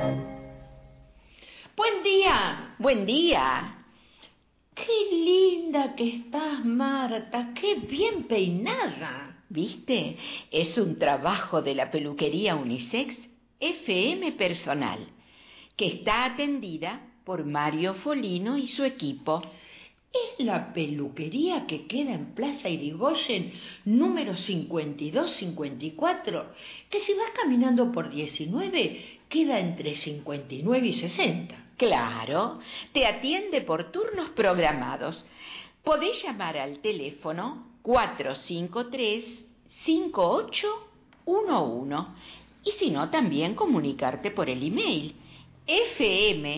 Buen día. Buen día. Qué linda que estás, Marta. Qué bien peinada. ¿Viste? Es un trabajo de la peluquería Unisex FM Personal, que está atendida por Mario Folino y su equipo. Es la peluquería que queda en Plaza Irigoyen, número 52-54, que si vas caminando por 19, queda entre 59 y 60. Claro, te atiende por turnos programados. Podés llamar al teléfono 453-5811 y si no, también comunicarte por el email